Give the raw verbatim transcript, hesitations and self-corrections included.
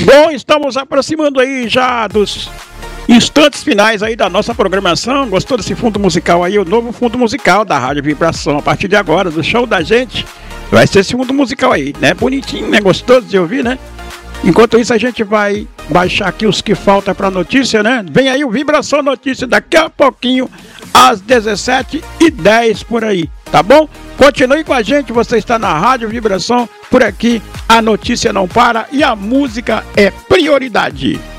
Bom, estamos aproximando aí já dos instantes finais aí da nossa programação. Gostou desse fundo musical aí? O novo fundo musical da Rádio Vibração. A partir de agora, do show da gente, vai ser esse fundo musical aí, né? Bonitinho, né? Gostoso de ouvir, né? Enquanto isso, a gente vai baixar aqui os que faltam para notícia, né? Vem aí o Vibração Notícia daqui a pouquinho, às dezessete e dez por aí, tá bom? Continue com a gente, você está na Rádio Vibração. Por aqui, a notícia não para e a música é prioridade.